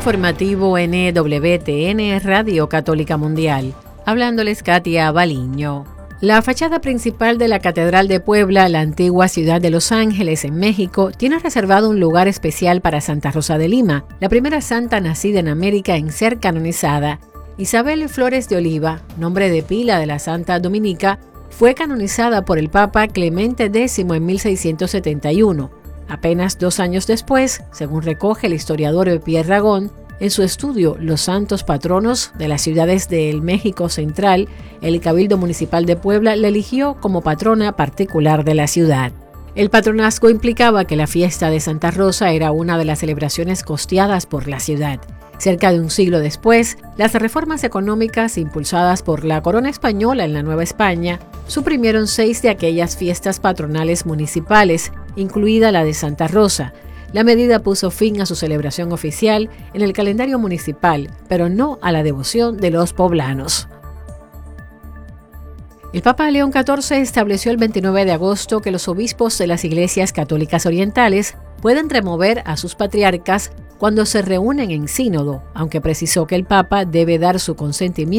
informativo NWTN Radio Católica Mundial. Hablándoles Katia Baliño. La fachada principal de la Catedral de Puebla, la antigua ciudad de Los Ángeles, en México, tiene reservado un lugar especial para Santa Rosa de Lima, la primera santa nacida en América en ser canonizada. Isabel Flores de Oliva, nombre de pila de la santa dominica, fue canonizada por el Papa Clemente X en 1671. Apenas 2 años después, según recoge el historiador Pierre Ragón, en su estudio Los Santos Patronos de las ciudades del México Central, el Cabildo Municipal de Puebla la eligió como patrona particular de la ciudad. El patronazgo implicaba que la fiesta de Santa Rosa era una de las celebraciones costeadas por la ciudad. Cerca de un siglo después, las reformas económicas impulsadas por la corona española en la Nueva España suprimieron 6 de aquellas fiestas patronales municipales, incluida la de Santa Rosa. La medida puso fin a su celebración oficial en el calendario municipal, pero no a la devoción de los poblanos. El Papa León XIV estableció el 29 de agosto que los obispos de las iglesias católicas orientales pueden remover a sus patriarcas cuando se reúnen en sínodo, aunque precisó que el Papa debe dar su consentimiento